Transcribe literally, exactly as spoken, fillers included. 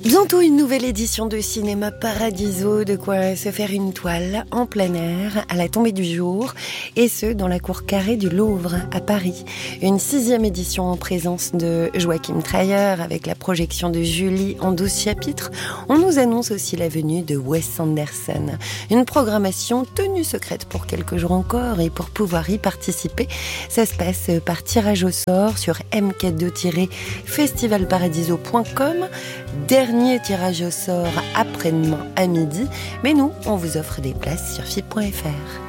Bientôt une nouvelle édition de Cinéma Paradiso, de quoi se faire une toile en plein air à la tombée du jour, et ce dans la cour carrée du Louvre à Paris. Une sixième édition en présence de Joachim Trier avec la projection de Julie en douze chapitres. On nous annonce aussi la venue de Wes Anderson. Une programmation tenue secrète pour quelques jours encore, et pour pouvoir y participer, ça se passe par tirage au sort sur m k deux tiret festival paradiso point com. Dernier tirage au sort après-demain à midi, mais nous, on vous offre des places sur F I P point F R.